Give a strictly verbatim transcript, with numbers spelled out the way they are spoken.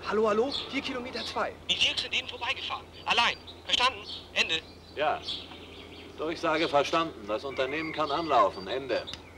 Hallo, hallo? Vier Kilometer zwei. Die Dirks sind eben vorbeigefahren. Allein. Verstanden? Ende. Ja. Durchsage verstanden. Das Unternehmen kann anlaufen. Ende.